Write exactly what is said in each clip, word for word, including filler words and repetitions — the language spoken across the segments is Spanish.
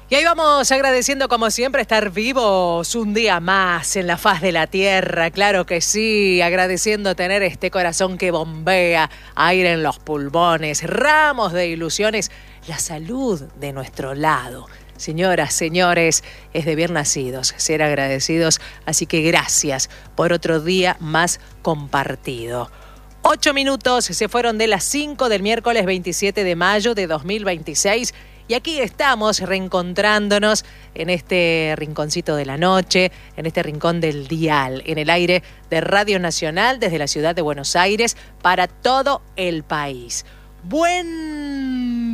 Y ahí vamos agradeciendo como siempre estar vivos un día más en la faz de la tierra, claro que sí, agradeciendo tener este corazón que bombea, aire en los pulmones, ramos de ilusiones, la salud de nuestro lado. Señoras, señores, es de bien nacidos ser agradecidos, así que gracias por otro día más compartido. Ocho minutos se fueron de las cinco del miércoles veintisiete de mayo de dos mil veintiséis. Y aquí estamos reencontrándonos en este rinconcito de la noche, en este rincón del dial, en el aire de Radio Nacional desde la ciudad de Buenos Aires para todo el país. ¡Buen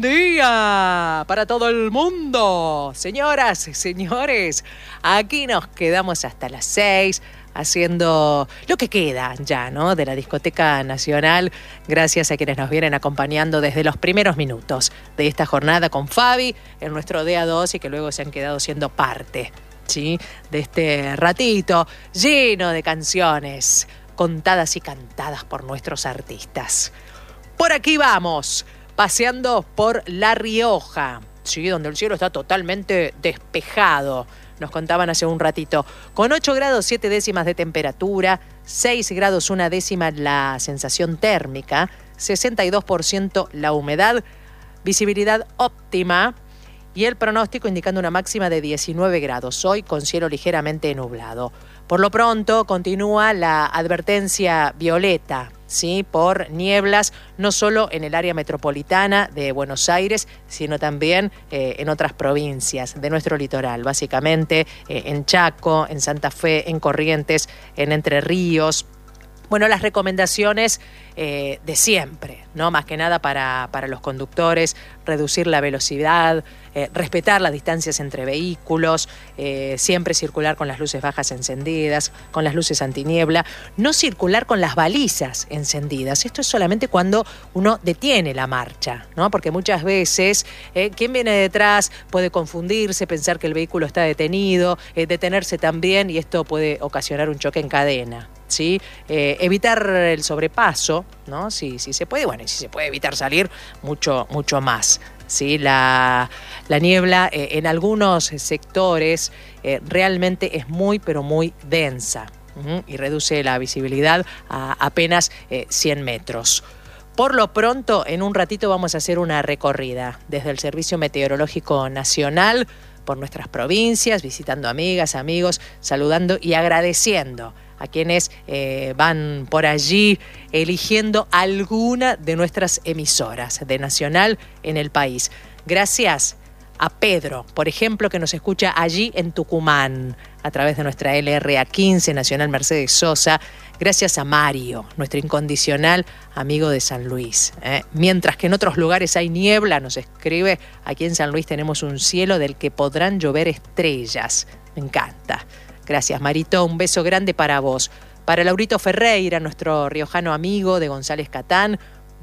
día para todo el mundo! Señoras, señores, aquí nos quedamos hasta las seis. Haciendo lo que queda ya, ¿no?, de la Discoteca Nacional, gracias a quienes nos vienen acompañando desde los primeros minutos de esta jornada con Fabi en nuestro D A dos y que luego se han quedado siendo parte, ¿sí?, de este ratito lleno de canciones contadas y cantadas por nuestros artistas. Por aquí vamos, paseando por La Rioja, ¿sí?, donde el cielo está totalmente despejado. Nos contaban hace un ratito, con ocho grados siete décimas de temperatura, seis grados una décima la sensación térmica, sesenta y dos por ciento la humedad, visibilidad óptima y el pronóstico indicando una máxima de diecinueve grados, hoy con cielo ligeramente nublado. Por lo pronto continúa la advertencia violeta, ¿sí?, por nieblas, no solo en el área metropolitana de Buenos Aires, sino también eh, en otras provincias de nuestro litoral, básicamente eh, en Chaco, en Santa Fe, en Corrientes, en Entre Ríos. Bueno, las recomendaciones eh, de siempre, ¿no? Más que nada para, para los conductores, reducir la velocidad, eh, respetar las distancias entre vehículos, eh, siempre circular con las luces bajas encendidas, con las luces antiniebla, no circular con las balizas encendidas. Esto es solamente cuando uno detiene la marcha, ¿no? Porque muchas veces eh, quien viene detrás puede confundirse, pensar que el vehículo está detenido, eh, detenerse también y esto puede ocasionar un choque en cadena. ¿Sí? Eh, evitar el sobrepaso, ¿no? Si, si se puede, bueno, y si se puede evitar salir, mucho, mucho más. ¿Sí? La, la niebla eh, en algunos sectores eh, realmente es muy, pero muy densa, ¿sí? Y reduce la visibilidad a apenas eh, cien metros. Por lo pronto, en un ratito vamos a hacer una recorrida desde el Servicio Meteorológico Nacional por nuestras provincias, visitando amigas, amigos, saludando y agradeciendo a quienes eh, van por allí eligiendo alguna de nuestras emisoras de Nacional en el país. Gracias a Pedro, por ejemplo, que nos escucha allí en Tucumán, a través de nuestra L R A quince, Nacional Mercedes Sosa. Gracias a Mario, nuestro incondicional amigo de San Luis. ¿eh? Mientras que en otros lugares hay niebla, nos escribe, aquí en San Luis tenemos un cielo del que podrán llover estrellas. Me encanta. Gracias, Marito. Un beso grande para vos. Para Laurito Ferreira, nuestro riojano amigo de González Catán,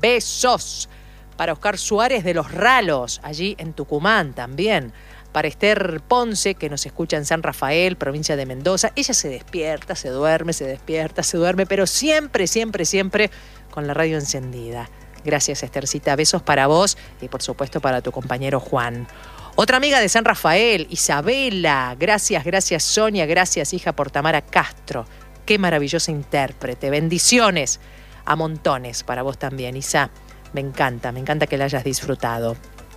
besos. Para Oscar Suárez de Los Ralos, allí en Tucumán también. Para Esther Ponce, que nos escucha en San Rafael, provincia de Mendoza. Ella se despierta, se duerme, se despierta, se duerme, pero siempre, siempre, siempre con la radio encendida. Gracias, Esthercita. Besos para vos y, por supuesto, para tu compañero Juan. Otra amiga de San Rafael, Isabela. Gracias, gracias, Sonia. Gracias, hija, por Tamara Castro. Qué maravillosa intérprete. Bendiciones a montones para vos también, Isa. Me encanta, me encanta que la hayas disfrutado.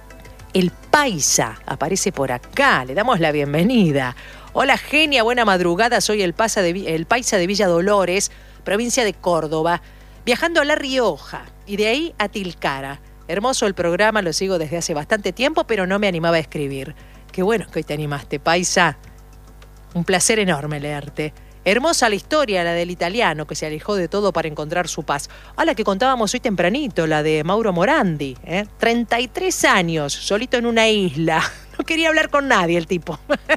El Paisa aparece por acá. Le damos la bienvenida. Hola, genia, buena madrugada. Soy el, Pasa de, el Paisa de Villa Dolores, provincia de Córdoba, viajando a La Rioja y de ahí a Tilcara. Hermoso el programa, lo sigo desde hace bastante tiempo, pero no me animaba a escribir. Qué bueno que hoy te animaste, Paisa. Un placer enorme leerte. Hermosa la historia, la del italiano que se alejó de todo para encontrar su paz. Ah, la que contábamos hoy tempranito, la de Mauro Morandi. ¿eh? treinta y tres años, solito en una isla. No quería hablar con nadie el tipo.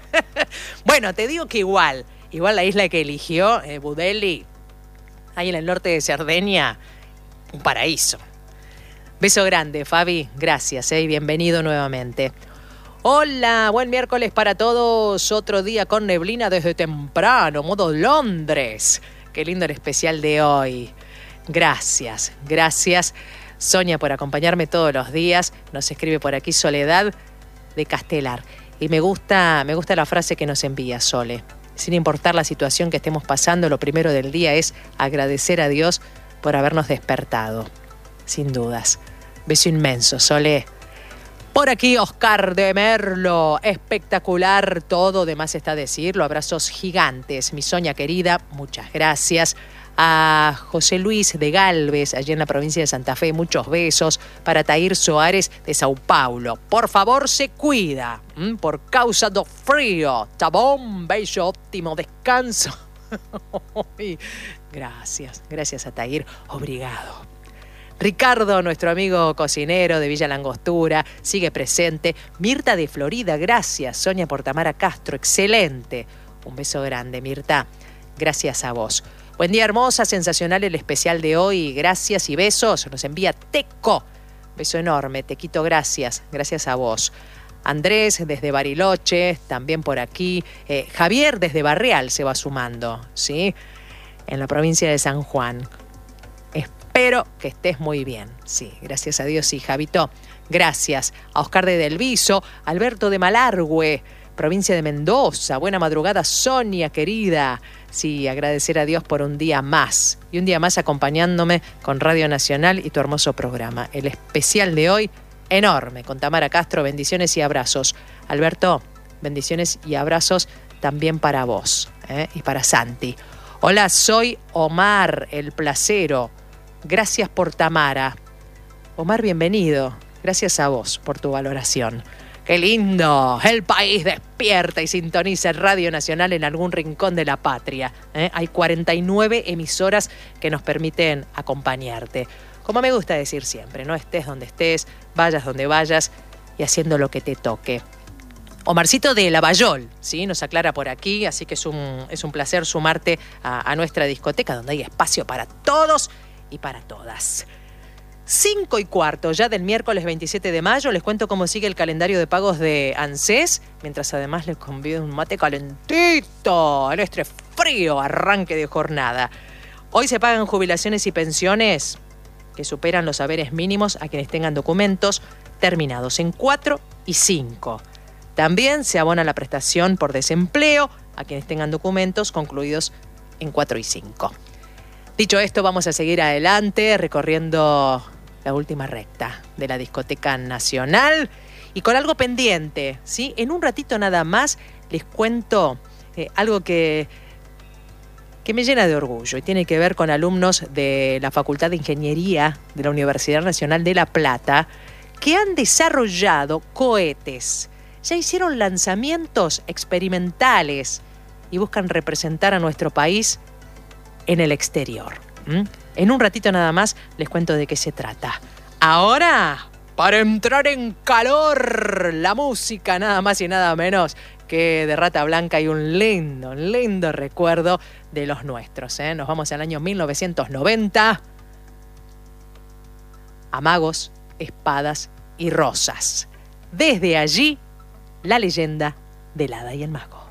Bueno, te digo que igual. Igual la isla que eligió, eh, Budelli, ahí en el norte de Cerdeña, un paraíso. Beso grande, Fabi. Gracias, ¿eh? Y bienvenido nuevamente. Hola, buen miércoles para todos. Otro día con neblina desde temprano, modo Londres. Qué lindo el especial de hoy. Gracias, gracias, Sonia, por acompañarme todos los días. Nos escribe por aquí Soledad de Castelar. Y me gusta, me gusta la frase que nos envía Sole. Sin importar la situación que estemos pasando, lo primero del día es agradecer a Dios por habernos despertado. Sin dudas. Beso inmenso, Sole. Por aquí Oscar de Merlo, espectacular todo, de más está decirlo, abrazos gigantes. Mi Sonia querida, muchas gracias. A José Luis de Galvez, allí en la provincia de Santa Fe, muchos besos. Para Tair Soares de Sao Paulo, por favor se cuida, ¿m? por causa do frío. Tabón, bello, óptimo descanso. Gracias, gracias a Tair, obrigado. Ricardo, nuestro amigo cocinero de Villa Langostura, sigue presente. Mirta de Florida, gracias. Sonia por Tamara Castro, excelente. Un beso grande, Mirta. Gracias a vos. Buen día, hermosa, sensacional el especial de hoy. Gracias y besos. Nos envía Teco. Beso enorme, Tequito, gracias. Gracias a vos. Andrés desde Bariloche, también por aquí. Eh, Javier desde Barreal se va sumando, ¿sí? En la provincia de San Juan. Espero que estés muy bien. Sí, gracias a Dios, sí, Javito. Gracias a Oscar de Delviso, Alberto de Malargüe, provincia de Mendoza. Buena madrugada, Sonia, querida. Sí, agradecer a Dios por un día más. Y un día más acompañándome con Radio Nacional y tu hermoso programa. El especial de hoy, enorme, con Tamara Castro. Bendiciones y abrazos. Alberto, bendiciones y abrazos también para vos, ¿eh? Y para Santi. Hola, soy Omar, el placero. Gracias por Tamara. Omar, bienvenido. Gracias a vos por tu valoración. ¡Qué lindo! El país despierta y sintoniza Radio Nacional en algún rincón de la patria. ¿eh? Hay cuarenta y nueve emisoras que nos permiten acompañarte. Como me gusta decir siempre, no estés donde estés, vayas donde vayas y haciendo lo que te toque. Omarcito de Lavallol, ¿sí? Nos aclara por aquí, así que es un, es un placer sumarte a, a nuestra discoteca donde hay espacio para todos y para todas. Cinco y cuarto ya del miércoles veintisiete de mayo. Les cuento cómo sigue el calendario de pagos de ANSES, mientras además les convido un mate calentito en este frío arranque de jornada. Hoy se pagan jubilaciones y pensiones que superan los haberes mínimos a quienes tengan documentos terminados en cuatro y cinco. También se abona la prestación por desempleo a quienes tengan documentos concluidos en cuatro y cinco. Dicho esto, vamos a seguir adelante recorriendo la última recta de la Discoteca Nacional y con algo pendiente, ¿sí? En un ratito nada más les cuento eh, algo que, que me llena de orgullo y tiene que ver con alumnos de la Facultad de Ingeniería de la Universidad Nacional de La Plata que han desarrollado cohetes. Ya hicieron lanzamientos experimentales y buscan representar a nuestro país en el exterior. ¿Mm? En un ratito nada más les cuento de qué se trata. Ahora, para entrar en calor, la música nada más y nada menos que de Rata Blanca y un lindo, un lindo recuerdo de los nuestros. ¿eh? Nos vamos al año mil novecientos noventa. A magos, espadas y rosas. Desde allí, la leyenda del hada y el mago.